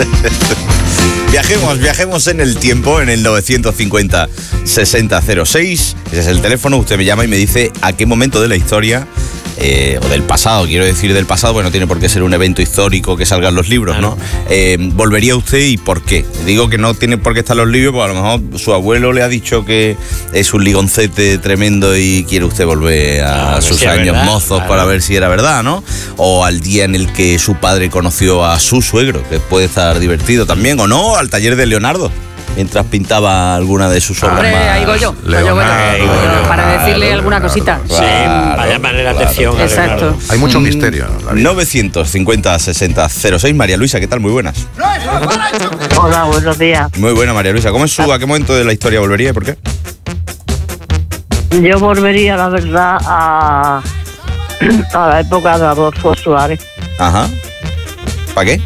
Viajemos en el tiempo, en el 950-6006. Ese es el teléfono, usted me llama y me dice a qué momento de la historia, o del pasado, quiero decir del pasado, bueno, no tiene por qué ser un evento histórico que salgan los libros, ¿no? ¿Volvería usted y por qué? Digo que no tiene por qué estar los libros, porque a lo mejor su abuelo le ha dicho que es un ligoncete tremendo y quiere usted volver a sus años mozos para ver si era verdad, ¿no? O al día en el que su padre conoció a su suegro, que puede estar divertido también, o no, al taller de Leonardo, mientras pintaba alguna de sus obras más. Ahí voy yo, para decirle alguna cosita. Sí, vaya manera de atención. Exacto. Hay mucho misterio. 950-6006. María Luisa, ¿qué tal? Muy buenas. Hola, buenos días. Muy buena, María Luisa. ¿Cómo es a qué momento de la historia volvería y por qué? Yo volvería, la verdad, a la época de Adolfo Suárez. Ajá. ¿Para qué?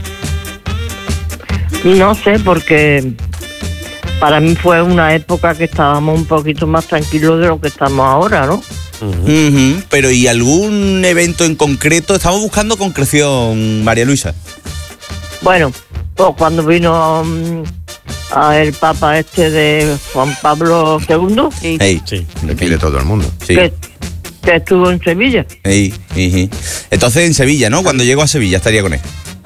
No sé, porque para mí fue una época que estábamos un poquito más tranquilos de lo que estamos ahora, ¿no? Pero ¿y algún evento en concreto? Estamos buscando concreción, María Luisa. Bueno, pues cuando vino a el Papa de Juan Pablo II, Sí. Sí. Le pide todo el mundo. Sí. que estuvo en Sevilla. Entonces en Sevilla, ¿no? Cuando llego a Sevilla estaría con él.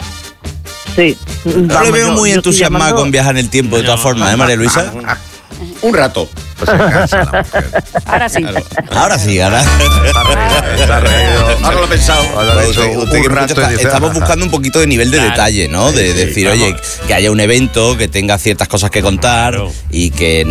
Sí. No le veo muy entusiasmado con viajar en el tiempo de todas formas, ¿eh, María Luisa? Un rato. Pues se cansa la mujer. Ahora sí. Claro. Ahora sí, ahora. Está reído. Ahora lo he pensado. Ahora lo he hecho Usted un que rato escucha, y dice, estamos buscando un poquito de nivel de detalle, ¿no? De decir, vamos. oye, que haya un evento, que tenga ciertas cosas que contar, Claro. y que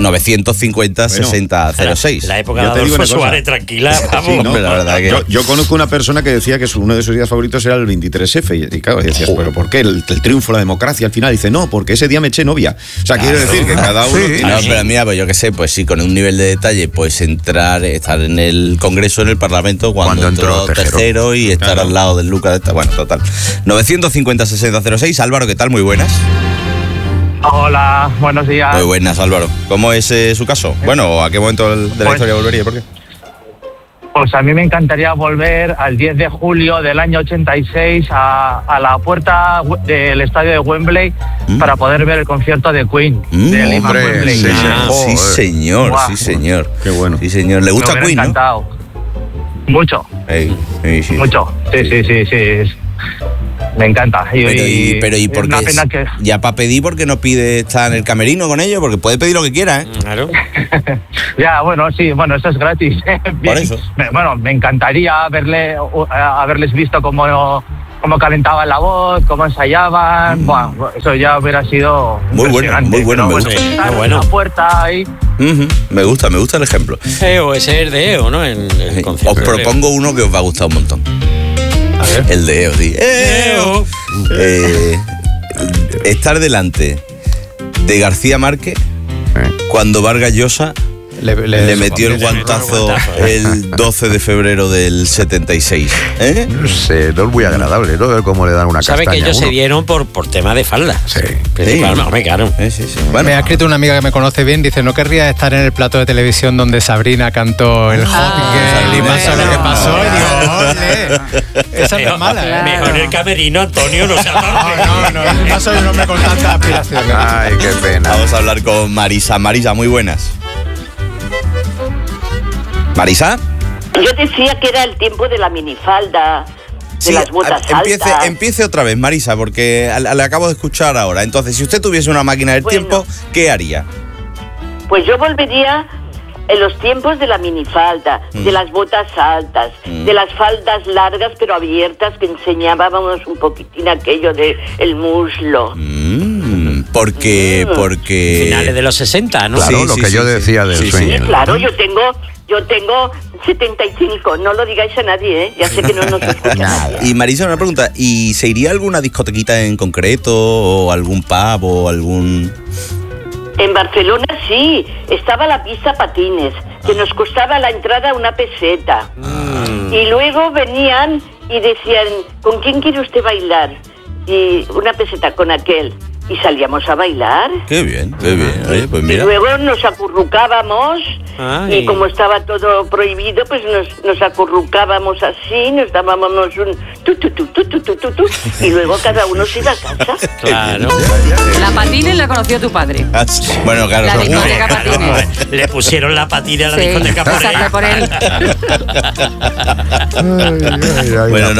950-6006. La época Yo de te digo Adolfo una cosa. Suárez, tranquila, vamos. Sí, ¿no? Hombre, la verdad que... Yo conozco una persona que decía que uno de sus días favoritos era el 23F. Y claro, decías, ¿pero por qué? El triunfo, la democracia al final. Dice, no, porque ese día me eché novia. O sea, quiero decir que cada uno... Sí. tiene- No, pero mira, pues yo qué sé, pues sí, con un nivel de detalle, pues estar en el Congreso, en el Parlamento, cuando entró Tejero y estar Claro. al lado del Lucas de esta. Bueno, total. 950-6006. Álvaro, ¿qué tal? Muy buenas. Hola, buenos días. Muy buenas, Álvaro. ¿Cómo es su caso? Bueno, ¿a qué momento de la Pues- historia volvería? ¿Por qué? Pues a mí me encantaría volver al 10 de julio del año 86 a la puerta del estadio de Wembley para poder ver el concierto de Queen. De Ivan hombre, Wembley. sí, Sí, señor, Guau. sí, señor. Qué bueno. Sí, señor. ¿Le gusta Me hubiera Queen, no? encantado. Mucho, Sí. mucho. Sí. Me encanta. Pero ¿y por es una qué? pena que... Ya para pedir, ¿por qué no pide estar en el camerino con ellos? Porque puede pedir lo que quiera, ¿eh? Claro. Ya, bueno, sí, bueno, eso es gratis. Por eso. Bueno, me encantaría haberles visto cómo calentaban la voz, cómo ensayaban. Bueno, eso ya hubiera sido Muy bueno, impresionante. muy bueno, Pero me gusta. estar Muy en bueno. la puerta ahí. Me gusta el ejemplo. EO, ese es el de EO, ¿no? En el concierto Os de EO. propongo uno que os va a gustar un montón. A ver. El de EO, sí. EO. Estar delante de García Márquez cuando Vargas Llosa le metió el guantazo el 12 de febrero del 76. ¿Eh? No sé, no es muy agradable, ¿no? Ver cómo le dan una Sabe castaña que ellos a se uno. dieron por tema de falda. Sí. Principalmente, hombre, claro. Sí. Bueno, Me ha escrito una amiga que me conoce bien, dice, ¿no querría estar en el plato de televisión donde Sabrina cantó el Hot Girl y pasó lo que pasó? Y digo, ole, esa no es mala, ¿eh? Mejor el camerino, Antonio, no se No soy un hombre con tantas aspiraciones. Ay, qué pena. vamos a hablar con Marisa. Marisa, muy buenas. ¿Marisa? Yo decía que era el tiempo de la minifalda, de las botas altas. Empiece otra vez, Marisa, porque le acabo de escuchar ahora. Entonces, si usted tuviese una máquina del Bueno. tiempo, ¿qué haría? Pues yo volvería en los tiempos de la minifalda, de las botas altas, de las faldas largas pero abiertas que enseñábamos un poquitín aquello de el muslo. Porque Finales de los 60, ¿no? Claro, Sí, lo sí, que yo sí, decía sí. del Sí, sueño. Sí, claro, yo tengo 75, no lo digáis a nadie, ¿eh? Ya sé que no nos escucha nadie. Y Marisa, una pregunta, ¿y se iría a alguna discotequita en concreto o algún pub o algún...? En Barcelona sí, estaba la pista patines, que nos costaba la entrada una peseta. Y luego venían y decían, ¿con quién quiere usted bailar? Y una peseta con aquel. y salíamos a bailar. Qué bien, qué bien. Oye, pues Y mira. luego nos acurrucábamos Ay. y como estaba todo prohibido, pues nos acurrucábamos así, nos dábamos un tu, y luego cada uno se iba a casa. Claro. La Patines la conoció tu padre. Ah, sí. Bueno, claro. La no- discoteca Patines. Le pusieron la patina a la Sí, discoteca por exacto, él. por él. Bueno,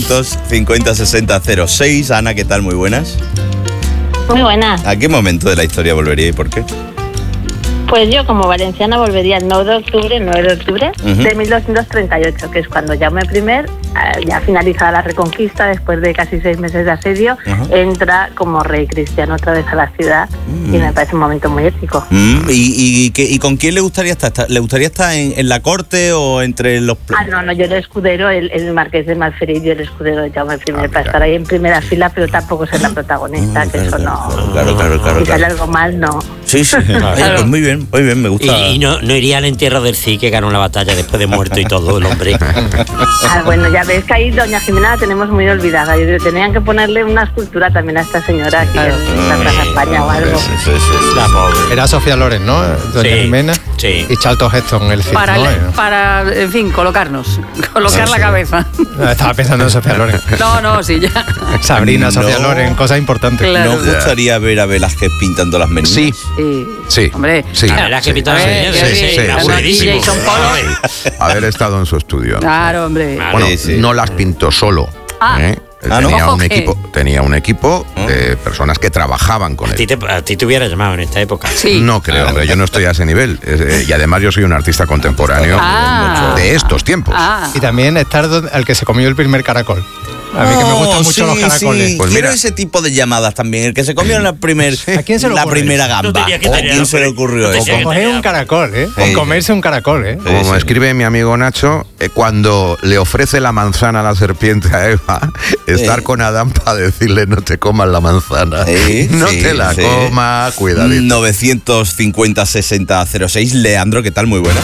950-60-06. Ana, ¿qué tal? Muy buenas. Muy buena. ¿A qué momento de la historia volvería y por qué? Pues yo como valenciana volvería el 9 de octubre Ujú. de 1238, que es cuando Jaume I, ya finalizada la Reconquista, después de casi 6 meses de asedio, Ajá. entra como rey cristiano otra vez a la ciudad y me parece un momento muy épico. ¿Y con quién le gustaría estar? ¿Le gustaría estar en la corte o entre los... No, yo el escudero, el marqués de Malferit y el escudero de Jaume I para estar ahí en primera fila, pero tampoco ser la protagonista, que eso no... Claro. Si sale algo mal, no. Sí. Oye, pues muy bien, me gusta. Y no iría al entierro del Cid, que ganó la batalla después de muerto y todo el hombre. Bueno, ya ves que ahí doña Jimena la tenemos muy olvidada. Yo creo que tenían que ponerle una escultura también a esta señora aquí en la Plaza España o algo. Sí. La pobre. Era Sofía Loren, ¿no? Doña Sí, Jimena. sí. Y Charlton Heston, el Cid, Para, en fin, colocarnos. Colocar la cabeza. Estaba pensando en Sofía Loren. No, sí, ya. Sabrina, Sofía No. Loren, cosas importantes. Claro. ¿No os gustaría ver a Velázquez pintando las meninas? Sí, Sí. Hombre. sí. La verdad que pintaba A ver, señores. qué bien. era Sí, buenísimo. sí, Jason Polo. Haber estado en su estudio. Claro, hombre. Bueno, Sí. no las pintó solo. Ah. ¿eh? Él Ah, ¿no? tenía, Ojo un que- equipo, tenía un equipo de personas que trabajaban con A él. ti te hubiera llamado en esta época. Sí. No creo, hombre, yo no estoy a ese nivel. Y además yo soy un artista contemporáneo Ah. de estos tiempos. Ah. Y también estar al que se comió el primer caracol. A mí que me gustan mucho los caracoles. Sí. Pues Quiero mira. ese tipo de llamadas también. El que se comió la, ¿A quién se le la ocurre? primera Tú gamba. tenías que ¿O tener quién se le hambre. ocurrió Tú eso? tenías que Coger un caracol, ¿eh? Sí. O comerse un caracol, ¿eh? Como escribe mi amigo Nacho, cuando le ofrece la manzana a la serpiente a Eva, estar con Adán para decirle no te comas la manzana. Sí, No sí, te la sí. comas, cuidadito. 950-60-06. Leandro, ¿qué tal? Muy buena.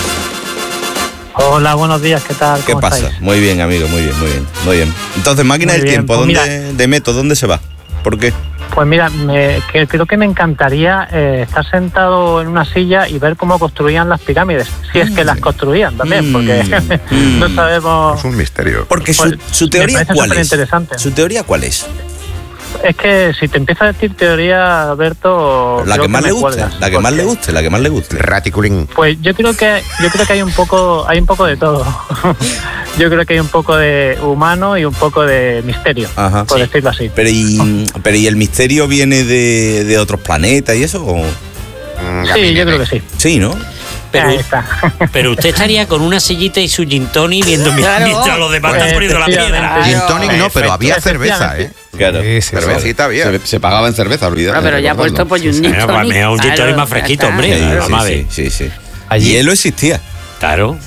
Hola, buenos días, ¿qué tal? ¿Qué ¿Cómo pasa? estáis? Muy bien, amigo, muy bien. Entonces, máquina Muy del bien, tiempo, pues ¿dónde, de Meto, ¿dónde se va? ¿Por qué? Pues mira, creo que me encantaría estar sentado en una silla y ver cómo construían las pirámides, si es que las construían también, porque no sabemos... Es un misterio. Porque Pues, su teoría, me parece ¿cuál es? superinteresante. ¿Su teoría cuál es? Es que si te empiezo a decir teoría, Alberto... La creo que más me le guste, cuelgas, la que más porque- le guste, la que más le guste. Raticulín. Pues yo creo que hay un poco de todo. Yo creo que hay un poco de humano y un poco de misterio, Ajá. por decirlo así. Pero ¿y el misterio viene de otros planetas y eso? ¿O? Sí, yo creo que sí. Sí, ¿no? Ahí está. Pero usted estaría con una sillita y su gin tonic viendo Claro. mientras los demás están poniendo la piedra. Gin tonic no, pero había Efectivamente. cerveza, ¿eh? Claro. Sí, sí, Cervecita había. Se pagaba en cerveza, olvidad. Pero ya ha puesto pues un gin Bueno, pues tonic. me da un gin tonic Claro, más ya fresquito, está. hombre. Sí, Vamos a ver. sí. Allí- Hielo existía. Claro.